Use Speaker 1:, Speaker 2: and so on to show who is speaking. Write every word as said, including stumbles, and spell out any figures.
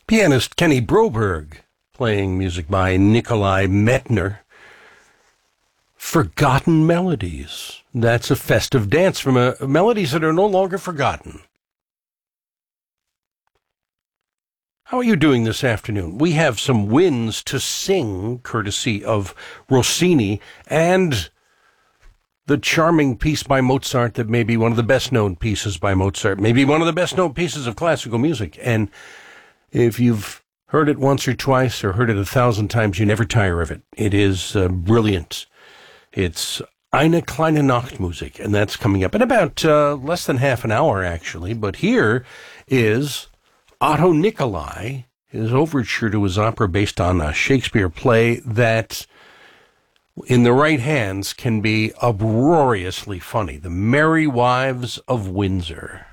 Speaker 1: Pianist Kenny Broberg playing music by Nikolai Medtner. Forgotten Melodies. That's a festive dance from a, melodies that are no longer forgotten. How are you doing this afternoon? We have some winds to sing, courtesy of Rossini, and the charming piece by Mozart that may be one of the best-known pieces by Mozart, maybe one of the best-known pieces of classical music. And if you've heard it once or twice or heard it a thousand times, you never tire of it. It is uh, brilliant. It's Eine kleine Nachtmusik, and that's coming up in about uh, less than half an hour, actually. But here is Otto Nicolai, his overture to his opera based on a Shakespeare play that, in the right hands, can be uproariously funny. The Merry Wives of Windsor.